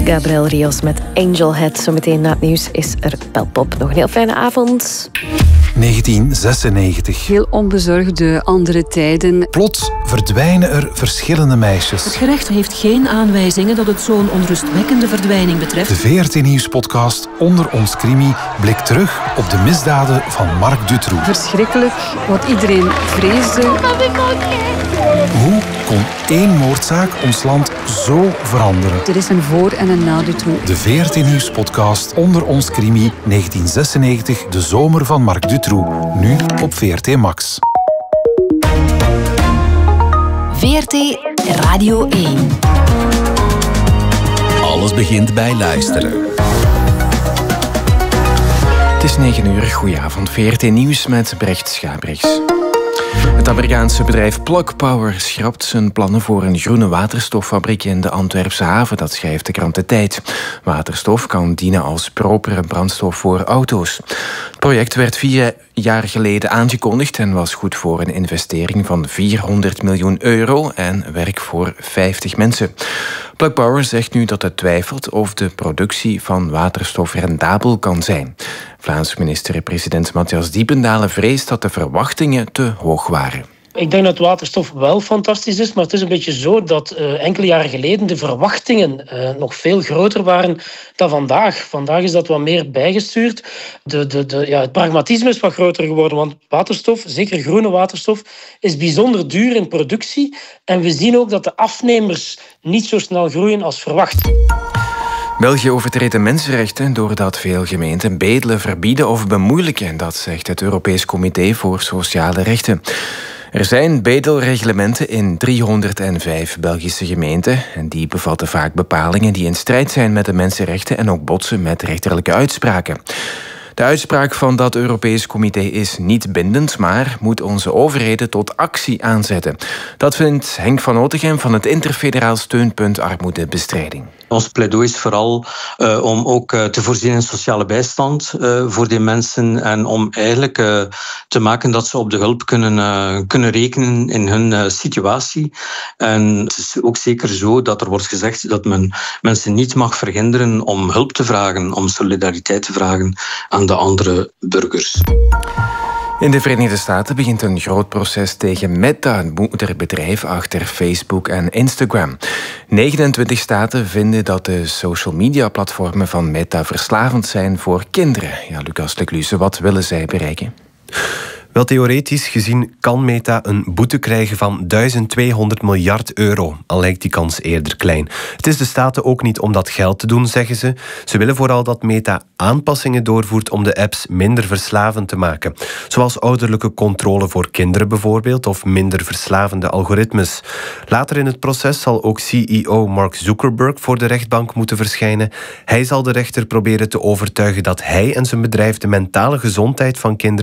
Gabriel Rios met Angel Head. Zometeen na het nieuws is er Belpop. Nog een heel fijne avond. 1996. Heel onbezorgde andere tijden. Plots verdwijnen er verschillende meisjes. Het gerecht heeft geen aanwijzingen dat het zo'n onrustwekkende verdwijning betreft. De VRT Nieuws-podcast Onder ons Crimi blikt terug op de misdaden van Marc Dutroux. Verschrikkelijk, wat iedereen vreesde. Hoe kon één moordzaak ons land zo veranderen? Er is een voor- en een na Dutroux. De VRT Nieuws-podcast Onder ons Crimi 1996, de zomer van Marc Dutroux. Nu op VRT Max. VRT Radio 1. Alles begint bij luisteren. Het is 9 uur, goedenavond. VRT Nieuws met Brecht Schabrichs. Het Amerikaanse bedrijf Plug Power schrapt zijn plannen voor een groene waterstoffabriek in de Antwerpse haven. Dat schrijft de krant De Tijd. Waterstof kan dienen als propere brandstof voor auto's. Het project werd 4 jaar geleden aangekondigd en was goed voor een investering van €400 miljoen en werk voor 50 mensen. Plug Power zegt nu dat het twijfelt of de productie van waterstof rendabel kan zijn. Vlaams minister-president Matthias Diependalen vreest dat de verwachtingen te hoog waren. Ik denk dat waterstof wel fantastisch is, maar het is een beetje zo dat enkele jaren geleden de verwachtingen nog veel groter waren dan vandaag. Vandaag is dat wat meer bijgestuurd. Het pragmatisme is wat groter geworden, want waterstof, zeker groene waterstof, is bijzonder duur in productie. En we zien ook dat de afnemers niet zo snel groeien als verwacht. België overtreedt de mensenrechten doordat veel gemeenten bedelen verbieden of bemoeilijken. Dat zegt het Europees Comité voor Sociale Rechten. Er zijn bedelreglementen in 305 Belgische gemeenten en die bevatten vaak bepalingen die in strijd zijn met de mensenrechten en ook botsen met rechterlijke uitspraken. De uitspraak van dat Europees Comité is niet bindend, maar moet onze overheden tot actie aanzetten. Dat vindt Henk van Otegem van het Interfederaal Steunpunt Armoedebestrijding. Ons pleidooi is vooral om ook te voorzien in sociale bijstand voor die mensen en om eigenlijk te maken dat ze op de hulp kunnen rekenen in hun situatie. En het is ook zeker zo dat er wordt gezegd dat men mensen niet mag verhinderen om hulp te vragen, om solidariteit te vragen aan de andere burgers. In de Verenigde Staten begint een groot proces tegen Meta, het moederbedrijf achter Facebook en Instagram. 29 staten vinden dat de social media platformen van Meta verslavend zijn voor kinderen. Ja, Lucas Lecluze, wat willen zij bereiken? Wel, theoretisch gezien kan Meta een boete krijgen van €1200 miljard, al lijkt die kans eerder klein. Het is de staten ook niet om dat geld te doen, zeggen ze. Ze willen vooral dat Meta aanpassingen doorvoert om de apps minder verslavend te maken. Zoals ouderlijke controle voor kinderen bijvoorbeeld, of minder verslavende algoritmes. Later in het proces zal ook CEO Mark Zuckerberg voor de rechtbank moeten verschijnen. Hij zal de rechter proberen te overtuigen dat hij en zijn bedrijf de mentale gezondheid van kinderen